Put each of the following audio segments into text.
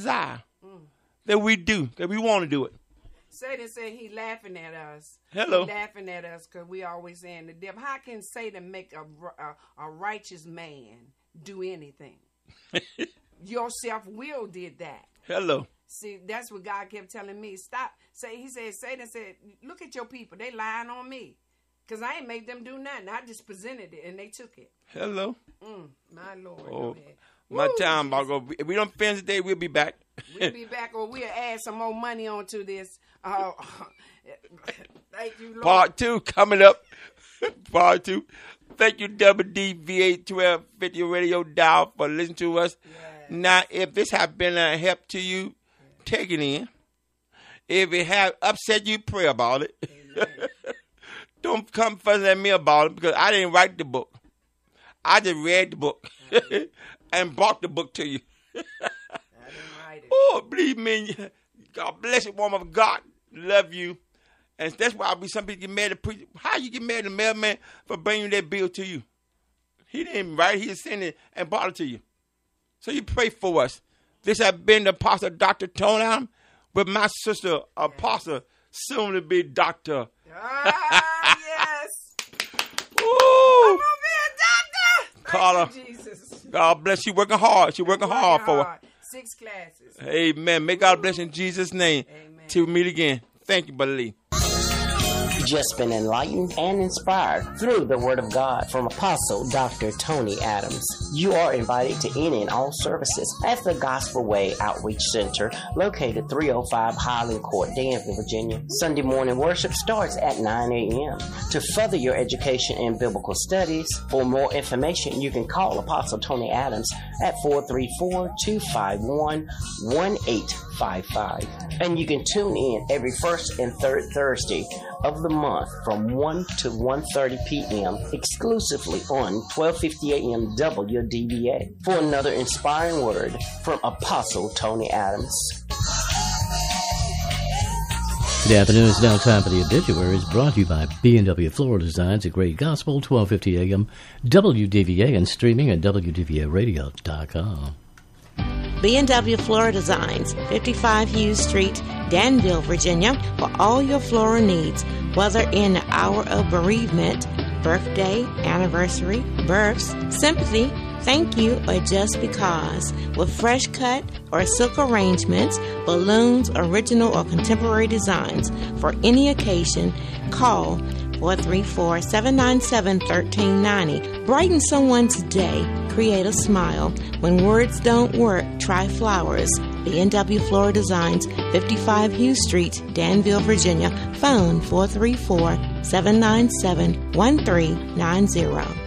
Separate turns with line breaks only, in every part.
desire that we do, that we want to do it.
Satan said he laughing at us.
Hello.
He laughing at us because we always saying the devil. How can Satan make a righteous man do anything? Your self-will did that.
Hello.
See, that's what God kept telling me. Stop. He said, Satan said, look at your people. They lying on me. Because I ain't make them do nothing. I just presented it, and they took it.
Hello.
My Lord.
Oh, my time about go. If we don't finish today, we'll be back.
We'll be back, or we'll add some more money onto this. Thank you, Lord.
Part 2 coming up. Part 2. Thank you, WDVA 1250 Radio Dial, for listening to us. Yes. Now, if this has been a help to you, take it in. If it has upset you, pray about it. Don't come fussing at me about it, because I didn't write the book. I just read the book and brought the book to you.
I didn't write it.
Oh, believe me, God bless you, woman of God. Love you. And that's why some people get mad at preacher. How you get mad at the mailman for bringing that bill to you? He didn't write it. He just sent it and brought it to you. So you pray for us. This has been the Apostle Dr. Tony Adams with my sister, Apostle, soon to be Dr.
Yes.
Ooh.
I'm going to be a doctor.
Carla,
thank you, Jesus.
God bless you. Working hard. She's working hard for her.
6 classes.
Amen. May God bless in Jesus' name.
Amen.
Till we meet again. Thank you, Brother Lee.
Just been enlightened and inspired through the Word of God from Apostle Dr. Tony Adams. You are invited to any and all services at the Gospel Way Outreach Center, located 305 Highland Court, Danville, Virginia. Sunday morning worship starts at 9 a.m. To further your education in biblical studies, for more information, you can call Apostle Tony Adams at 434-251-1855. And you can tune in every first and third Thursday of the month from 1 to 1:30 p.m. exclusively on 1250 a.m. WDVA for another inspiring word from Apostle Tony Adams.
Good afternoon. It's now time for the obituaries, brought to you by B&W Floral Designs, a great gospel, 1250 a.m. WDVA, and streaming at WDVAradio.com.
B&W Floral Designs, 55 Hughes Street, Danville, Virginia, for all your floral needs, whether in the hour of bereavement, birthday, anniversary, births, sympathy, thank you, or just because. With fresh cut or silk arrangements, balloons, original or contemporary designs for any occasion, call 434-797-1390. Brighten someone's day. Create a smile. When words don't work, try flowers. B&W Floral Designs, 55 Hughes Street, Danville, Virginia. Phone 434-797-1390.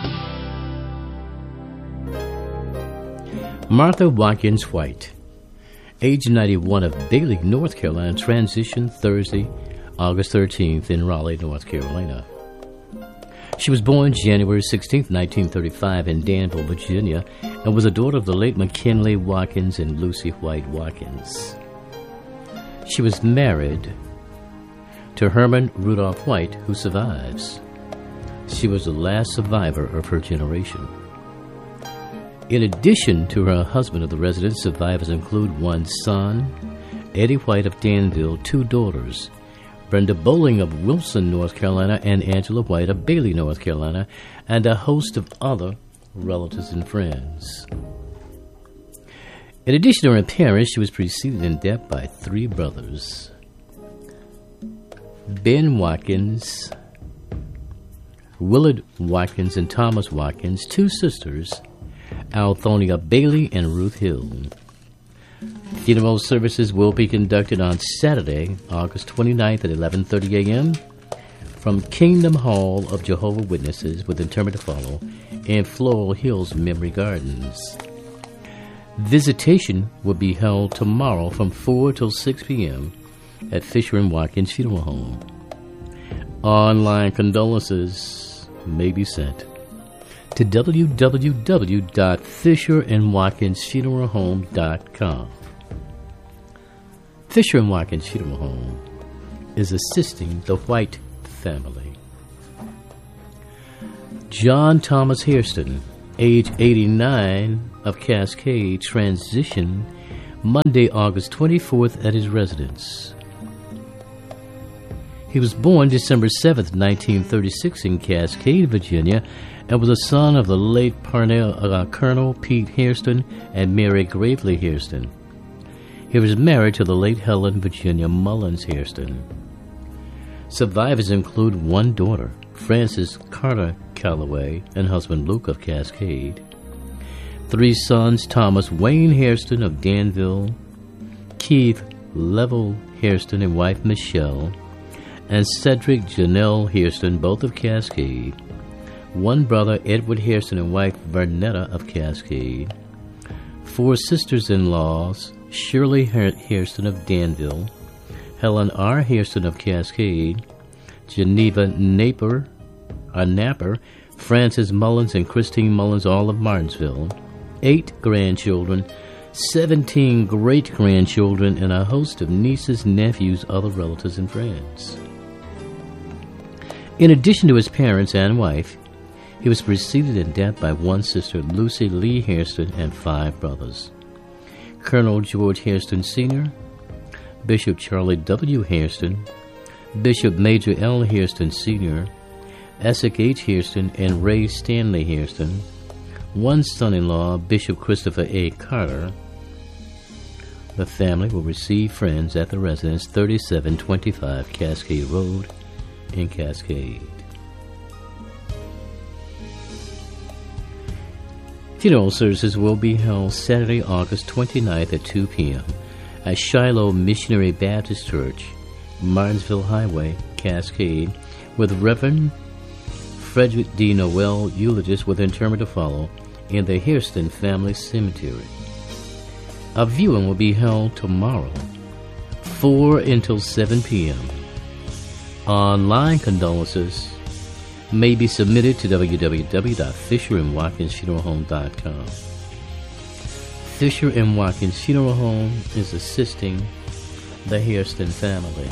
Martha Watkins White, age 91, of Bailey, North Carolina, transitioned Thursday, August 13th in Raleigh, North Carolina. She was born January 16, 1935 in Danville, Virginia, and was a daughter of the late McKinley Watkins and Lucy White Watkins. She was married to Herman Rudolph White, who survives. She was the last survivor of her generation. In addition to her husband of the residence, survivors include one son, Eddie White of Danville, 2 daughters, Brenda Bowling of Wilson, North Carolina, and Angela White of Bailey, North Carolina, and a host of other relatives and friends. In addition to her parents, she was preceded in death by 3 brothers: Ben Watkins, Willard Watkins, and Thomas Watkins, 2 sisters, Althonia Bailey and Ruth Hill. Funeral services will be conducted on Saturday, August 29th at 11:30 a.m. from Kingdom Hall of Jehovah's Witnesses, with interment to follow, in Floral Hills Memory Gardens. Visitation will be held tomorrow from 4 till 6 p.m. at Fisher & Watkins Funeral Home. Online condolences may be sent to www.fisherandwatkinsfuneralhome.com. Fisher & Watkins Funeral Home is assisting the White family. John Thomas Hairston, age 89, of Cascade, transitioned Monday, August 24th, at his residence. He was born December 7th, 1936, in Cascade, Virginia, and was a son of the late Colonel Pete Hairston and Mary Gravely Hairston. He was married to the late Helen Virginia Mullins Hairston. Survivors include one daughter, Frances Carter Calloway, and husband Luke of Cascade. Three sons, Thomas Wayne Hairston of Danville, Keith Level Hairston and wife Michelle, and Cedric Janelle Hairston, both of Cascade. One brother, Edward Hairston and wife Vernetta of Cascade. Four sisters-in-laws, Shirley Hairston of Danville, Helen R. Hairston of Cascade, Geneva Napper, Frances Mullins and Christine Mullins, all of Martinsville. 8 grandchildren, 17 great-grandchildren, and a host of nieces, nephews, other relatives, and friends. In addition to his parents and wife, he was preceded in death by one sister, Lucy Lee Hairston, and 5 brothers. Colonel George Hairston Sr., Bishop Charlie W. Hairston, Bishop Major L. Hairston Sr., Essex H. Hairston, and Ray Stanley Hairston. One son-in-law, Bishop Christopher A. Carter. The family will receive friends at the residence, 3725 Cascade Road in Cascade. Funeral services will be held Saturday, August 29th at 2 p.m. at Shiloh Missionary Baptist Church, Martinsville Highway, Cascade, with Reverend Frederick D. Noel, eulogist, with interment to follow, in the Hairston Family Cemetery. A viewing will be held tomorrow, 4 until 7 p.m. Online condolences may be submitted to www.fisherandwatkinsfuneralhome.com. Fisher & Watkins Funeral Home is assisting the Hairston family.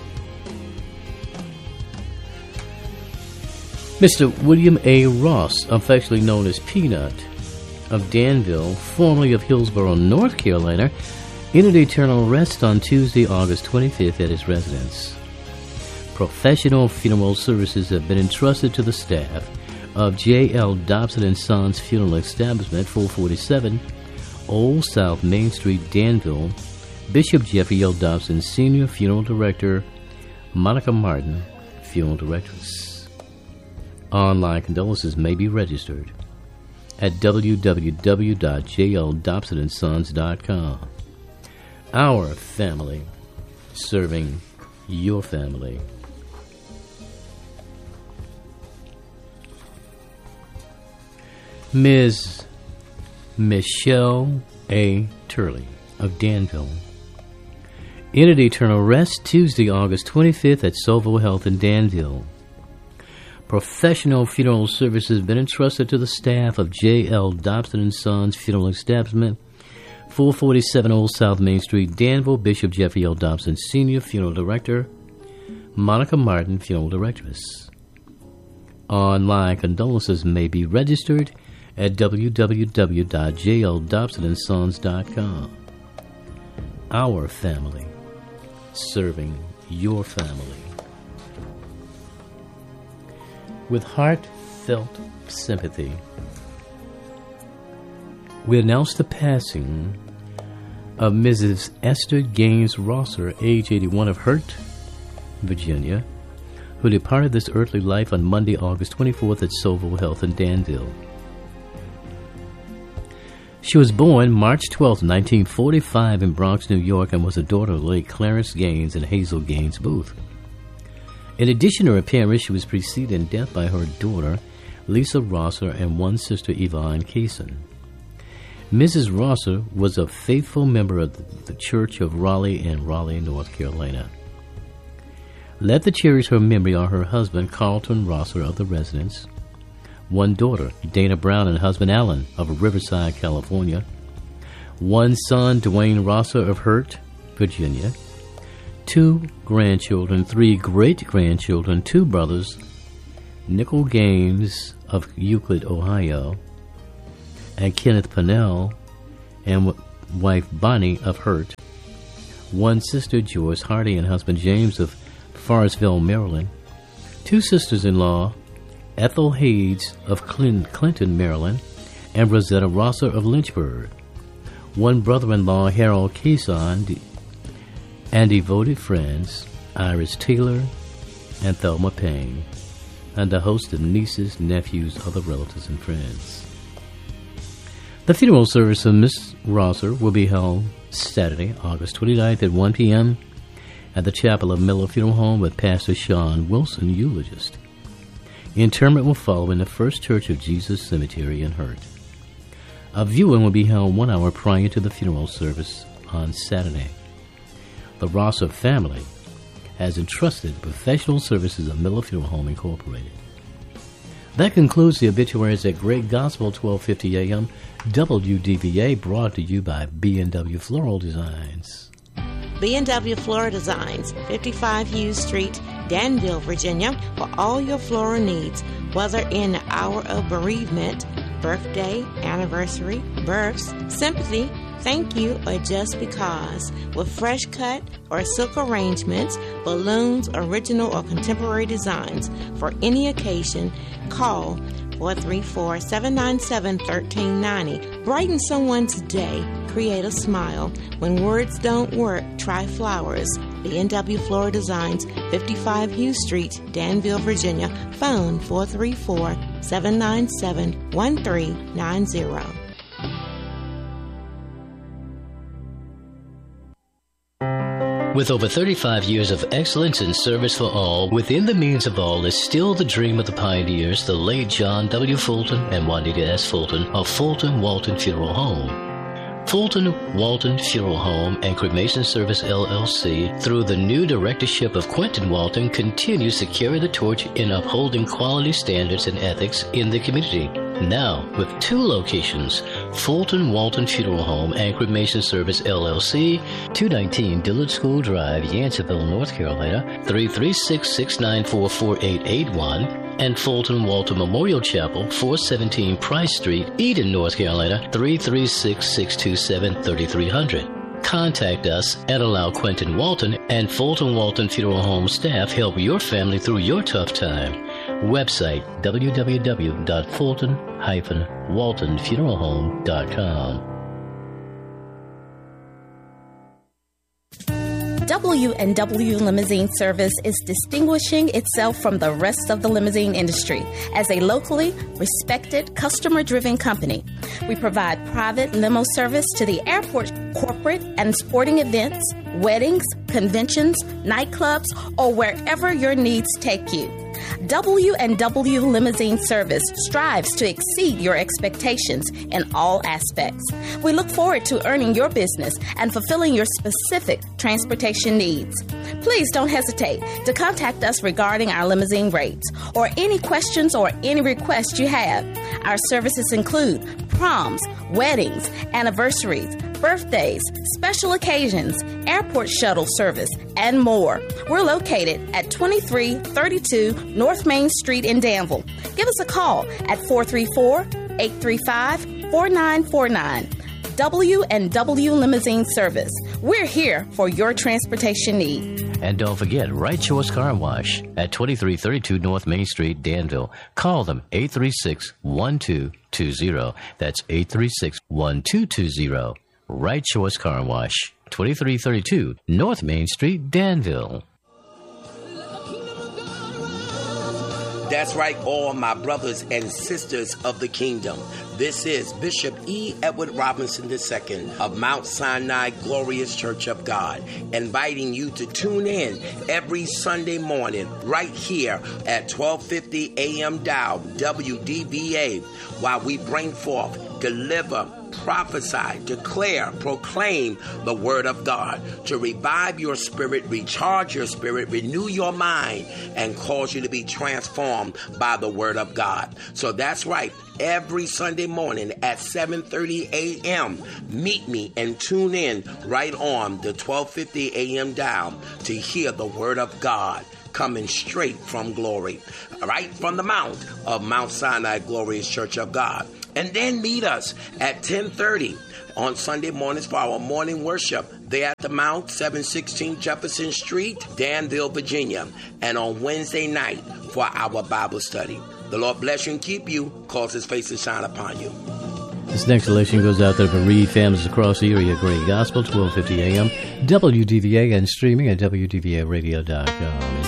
Mr. William A. Ross, affectionately known as Peanut, of Danville, formerly of Hillsborough, North Carolina, entered eternal rest on Tuesday, August 25th at his residence. Professional funeral services have been entrusted to the staff of J.L. Dobson & Sons Funeral Establishment, 447 Old South Main Street, Danville. Bishop Jeffrey L. Dobson, Senior Funeral Director, Monica Martin, Funeral Directress. Online condolences may be registered at www.jldobsonsons.com. Our family, serving your family. Ms. Michelle A. Turley of Danville entered eternal rest Tuesday, August 25th at Sovo Health in Danville. Professional funeral services have been entrusted to the staff of J.L. Dobson & Sons Funeral Establishment, 447 Old South Main Street, Danville. Bishop Jeffrey L. Dobson, Senior Funeral Director, Monica Martin, Funeral Directress. Online condolences may be registered at www.jldobsonsons.com. Our family, serving your family. With heartfelt sympathy, we announce the passing of Mrs. Esther Gaines Rosser, age 81, of Hurt, Virginia, who departed this earthly life on Monday, August 24th at Sovo Health in Danville. She was born March 12, 1945 in Bronx, New York, and was the daughter of late Clarence Gaines and Hazel Gaines Booth. In addition to her parents, she was preceded in death by her daughter, Lisa Rosser, and one sister, Yvonne Kaysen. Mrs. Rosser was a faithful member of the Church of Raleigh in Raleigh, North Carolina. Let the cherish her memory are her husband, Carlton Rosser, of the residence, one daughter, Dana Brown, and husband, Alan, of Riverside, California, one son, Dwayne Rosser, of Hurt, Virginia, 2 grandchildren, 3 great-grandchildren, 2 brothers, Nickel Gaines of Euclid, Ohio, and Kenneth Pennell, and wife Bonnie of Hurt, one sister Joyce Hardy and husband James of Forestville, Maryland, two sisters-in-law, Ethel Hayes of Clinton, Maryland, and Rosetta Rosser of Lynchburg, one brother-in-law, Harold Kayson, and devoted friends, Iris Taylor and Thelma Payne, and a host of nieces, nephews, other relatives, and friends. The funeral service of Miss Rosser will be held Saturday, August 29th at 1 p.m. at the Chapel of Miller Funeral Home with Pastor Sean Wilson, eulogist. Interment will follow in the First Church of Jesus Cemetery in Hurt. A viewing will be held 1 hour prior to the funeral service on Saturday. The Rosser family has entrusted professional services of Miller Funeral Home Incorporated. That concludes the obituaries at Great Gospel 1250 AM WDVA, brought to you by B&W Floral Designs.
B&W Floral Designs, 55 Hughes Street, Danville, Virginia, for all your floral needs, whether in the hour of bereavement, birthday, anniversary, births, sympathy, thank you, or just because. With fresh cut or silk arrangements, balloons, original or contemporary designs for any occasion, call 434-797-1390. Brighten someone's day. Create a smile. When words don't work, try flowers. B&W Floral Designs, 55 Hughes Street, Danville, Virginia. Phone 434-797-1390.
With over 35 years of excellence and service for all, within the means of all is still the dream of the pioneers, the late John W. Fulton and Juanita S. Fulton of Fulton Walton Funeral Home. Fulton Walton Funeral Home and Cremation Service LLC, through the new directorship of Quentin Walton, continues to carry the torch in upholding quality standards and ethics in the community. Now, with 2 locations, Fulton Walton Funeral Home and Cremation Service LLC, 219 Dillard School Drive, Yanceyville, North Carolina, 336-694-4881, and Fulton Walton Memorial Chapel, 417 Price Street, Eden, North Carolina, 336-627-3300. Contact us and allow Quentin Walton and Fulton Walton Funeral Home staff help your family through your tough time. Website www.fulton-waltonfuneralhome.com.
W&W Limousine Service is distinguishing itself from the rest of the limousine industry as a locally respected, customer-driven company. We provide private limo service to the airport, corporate and sporting events, weddings, conventions, nightclubs, or wherever your needs take you. W&W Limousine Service strives to exceed your expectations in all aspects. We look forward to earning your business and fulfilling your specific transportation needs. Please don't hesitate to contact us regarding our limousine rates or any questions or any requests you have. Our services include proms, weddings, anniversaries, birthdays, special occasions, airport shuttle service, and more. We're located at 2332 North Main Street in Danville. Give us a call at 434-835-4949. W&W Limousine Service. We're here for your transportation need.
And don't forget, Right Choice Car Wash at 2332 North Main Street, Danville. Call them 836-1220. That's 836-1220. Right Choice Car Wash, 2332 North Main Street, Danville.
That's right, all my brothers and sisters of the kingdom. This is Bishop E. Edward Robinson II of Mount Sinai Glorious Church of God, inviting you to tune in every Sunday morning right here at 1250 AM dial WDVA while we bring forth, deliver, prophesy, declare, proclaim the word of God to revive your spirit, recharge your spirit, renew your mind, and cause you to be transformed by the word of God. So that's right. Every Sunday morning at 7:30 a.m., meet me and tune in right on the 1250 a.m. dial to hear the word of God coming straight from glory, right from the mount of Mount Sinai Glorious Church of God.
And then meet us at 10:30 on Sunday mornings for our morning worship. There at the Mount, 716 Jefferson Street, Danville, Virginia. And on Wednesday night for our Bible study. The Lord bless you and keep you, cause his face to shine upon you.
This next selection goes out there for bereaved families across the area. Great Gospel, 1250 a.m., WDVA, and streaming at WDVAradio.com.